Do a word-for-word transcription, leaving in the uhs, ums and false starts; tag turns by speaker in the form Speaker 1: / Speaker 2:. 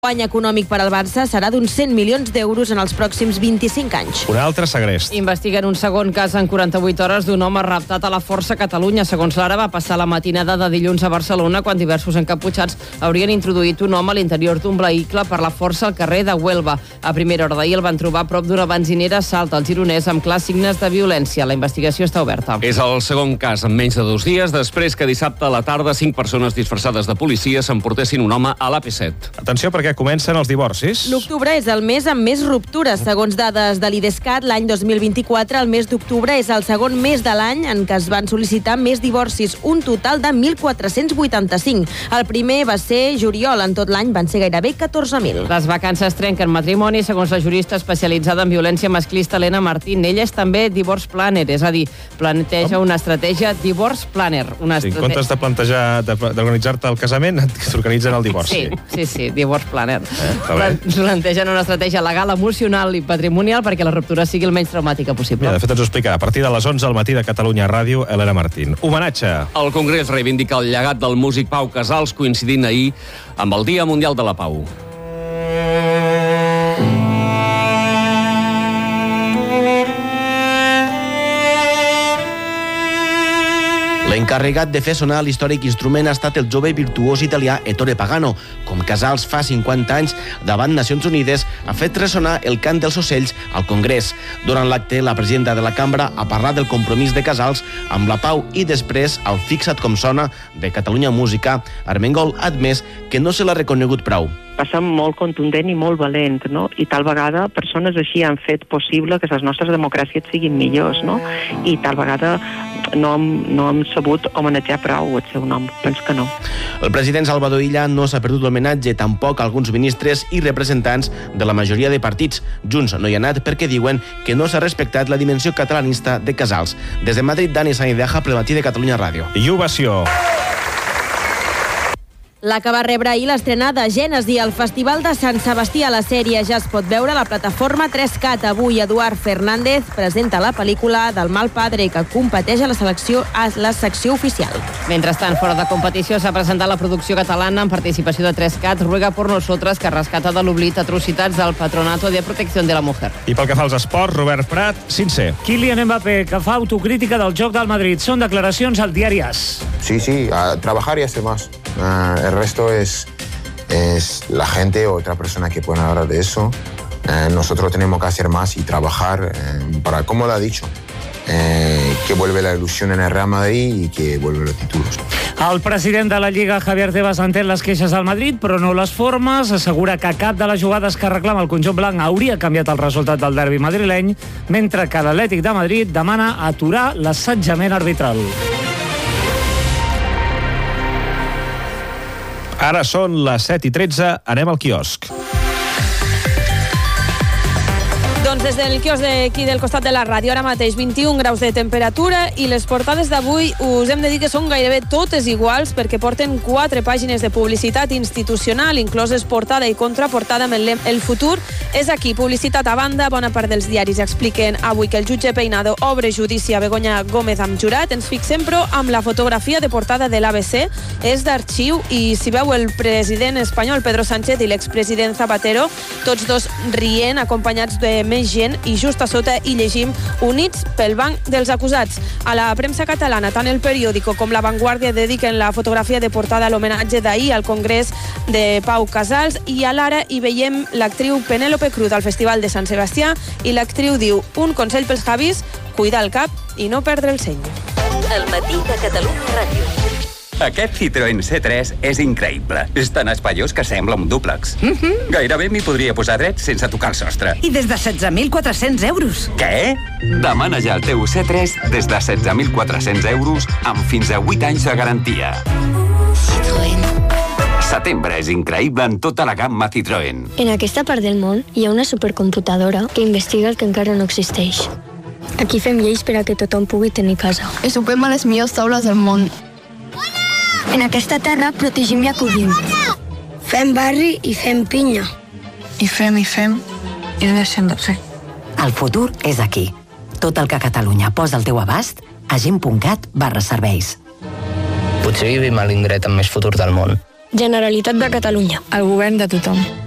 Speaker 1: El guany econòmic per al Barça serà d'uns cent milions d'euros en els pròxims vint-i-cinc anys.
Speaker 2: Un altre segrest.
Speaker 3: Investiguen un segon cas en quaranta-vuit hores d'un home raptat a la Força Catalunya. Segons l'Ara, va passar la matinada de dilluns a Barcelona quan diversos encaputxats haurien introduït un home a l'interior d'un vehicle per la Força al carrer de Huelva. A primera hora d'ahir el van trobar a prop d'una benzinera a Salt, al Gironès, amb clars signes de violència. La investigació està oberta.
Speaker 4: És el segon cas en menys de dos dies després que dissabte a la tarda cinc persones disfressades de policia s'emportessin un home a l'A P set.
Speaker 2: Atenció, perquè comencen els divorcis.
Speaker 1: L'octubre és el mes amb més ruptures. Segons dades de l'Idescat, l'any dos mil vint-i-quatre, el mes d'octubre és el segon mes de l'any en què es van sol·licitar més divorcis, un total de mil quatre-cents vuitanta-cinc. El primer va ser juliol. En tot l'any van ser gairebé catorze mil.
Speaker 3: Les vacances trenquen matrimoni, segons la jurista especialitzada en violència masclista Helena Martín. Ella és també divorce planner, és a dir, planteja una estratègia divorce planner. Una
Speaker 2: Sí, en
Speaker 3: estrate...
Speaker 2: comptes de plantejar, de- d'organitzar-te el casament, t'organitzen el divorci.
Speaker 3: Sí, sí, sí, divorce planner.
Speaker 2: Eh, està bé.
Speaker 3: Plantegen una estratègia legal, emocional i patrimonial perquè la ruptura sigui el menys traumàtica possible.
Speaker 2: Mira, de fet, ens ho explica a partir de les onze al matí de Catalunya Ràdio, Helena Martín. Homenatge.
Speaker 4: El Congrés reivindica el llegat del músic Pau Casals, coincidint ahir amb el Dia Mundial de la Pau.
Speaker 5: L'encarregat de fer sonar l'històric instrument ha estat el jove virtuós italià Ettore Pagano. Com Casals fa cinquanta anys, davant Nacions Unides, ha fet ressonar el cant dels ocells al Congrés. Durant l'acte, la presidenta de la cambra ha parlat del compromís de Casals amb la pau i després, al Fixa't com sona de Catalunya Música, Armengol ha admès que no se l'ha reconegut prou.
Speaker 6: Va ser molt contundent i molt valent, no? I tal vegada persones així han fet possible que les nostres democràcies siguin millors, no? I tal vegada no hem, no hem sabut homenatjar prou el seu nom, penso que no.
Speaker 5: El president Salvador Illa no s'ha perdut l'homenatge, tampoc alguns ministres i representants de la majoria de partits. Junts no hi ha anat perquè diuen que no s'ha respectat la dimensió catalanista de Casals. Des de Madrid, Dani Sanideja, Prematí de Catalunya Ràdio.
Speaker 2: I ovació.
Speaker 1: La que va rebre ahir l'estrena de Gènesi al Festival de Sant Sebastià. La sèrie ja es pot veure a la plataforma tres cat. Avui Eduard Fernández presenta la pel·lícula del mal padre que competeix a la selecció a la secció oficial.
Speaker 3: Mentrestant, fora de competició, s'ha presentat la producció catalana en participació de tres cat, Ruega por nosotras, que rescata de l'oblit atrocitats del Patronato de Protección de la Mujer.
Speaker 2: I pel que fa als esports, Robert Prat, sincer.
Speaker 7: Kylian Mbappé, que fa autocrítica del joc del Madrid. Són declaracions al diari AS.
Speaker 8: Sí, sí, a trabajar y hacer más. Uh, el resto es, es la gente o otra persona que pueden hablar de eso. Uh, nosotros tenemos que hacer más y trabajar uh, para, como lo ha dicho, uh, que vuelve la ilusión en el Real Madrid y que vuelven los títulos.
Speaker 7: El president de la Lliga, Javier Tebas, entén les queixes del Madrid, però no les formes. Assegura que cap de les jugades que reclama el conjunt blanc hauria canviat el resultat del derbi madrileny, mentre que l'Atlètic de Madrid demana aturar l'assetjament arbitral.
Speaker 2: Ara són les set i tretze, anem al quiosc.
Speaker 9: Doncs des del quiosc d'aquí del costat de la ràdio, ara mateix vint-i-un graus de temperatura i les portades d'avui us hem de dir que són gairebé totes iguals perquè porten quatre pàgines de publicitat institucional, incloses portada i contraportada amb el lema El futur és aquí. Publicitat a banda, bona part dels diaris expliquen avui que el jutge Peinado obre judici a Begoña Gómez amb jurat. Ens fixem però amb la fotografia de portada de l'A B C, és d'arxiu i s'hi veu el president espanyol Pedro Sánchez i l'expresident Zapatero, tots dos rient, acompanyats de més gent, i just a sota hi llegim Units pel banc dels acusats. A la premsa catalana, tant el Periódico com la Vanguardia dediquen la fotografia de portada a l'homenatge d'ahir al Congrés de Pau Casals, i a l'Ara hi veiem l'actriu Penélope Cruz al Festival de Sant Sebastià, i l'actriu diu: un consell pels Javis, cuidar el cap i no perdre el seny.
Speaker 10: El matí de Catalunya Ràdio.
Speaker 11: Aquest Citroën C tres és increïble. És tan espaiós que sembla un dúplex. Mm-hmm. Gairebé m'hi podria posar dret sense tocar el sostre.
Speaker 10: I des de setze mil quatre-cents euros.
Speaker 11: Què? Demana ja el teu C tres des de setze mil quatre-cents euros amb fins a vuit anys de garantia.
Speaker 10: Citroën.
Speaker 11: Setembre és increïble en tota la gamma Citroën.
Speaker 12: En aquesta part del món hi ha una supercomputadora que investiga el que encara no existeix. Aquí fem lleis per a que tothom pugui tenir casa.
Speaker 13: I sopem a les millors taules del món.
Speaker 12: En aquesta terra protegim i acollim. Fem barri i fem pinya.
Speaker 13: I fem i fem i no deixem de fer.
Speaker 10: El futur és aquí. Tot el que Catalunya posa al teu abast a gent punt cat barra serveis.
Speaker 14: Potser vivim a l'indret amb més futur del món.
Speaker 12: Generalitat de Catalunya.
Speaker 13: El govern de tothom.